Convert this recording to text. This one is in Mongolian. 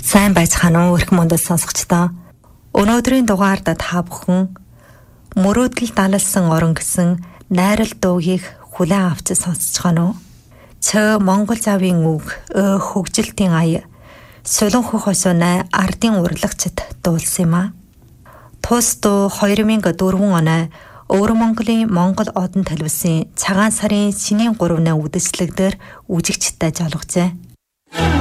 Сайн байцгаана уу эрх мөндөд сонсогчдоо. Өнөөдрийн дугаард та бүхэн мөрөөдөл далалсан орон гэсэн найрал дуугийг хүлээн авч сонсож байна уу? Ч Монгол завын үг хөгжилтийн ая солон хохосонай ардын урлагчд дуулсан юм а. Тус дуу 2004 оны Өвөр Монголын Монгол одон телевизийн цагаан сарын синийн 3-ны үдэслэгдэр үжигчтэй жолгожээ.